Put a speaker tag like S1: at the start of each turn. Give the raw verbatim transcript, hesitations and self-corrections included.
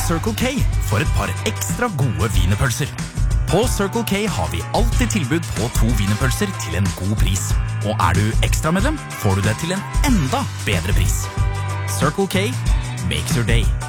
S1: Circle K for et par ekstra gode wienerpølser. På Circle K har vi alltid tilbud på to wienerpølser til en god pris. Og er du ekstra medlem, får du det til en enda bedre pris. Circle K makes your day.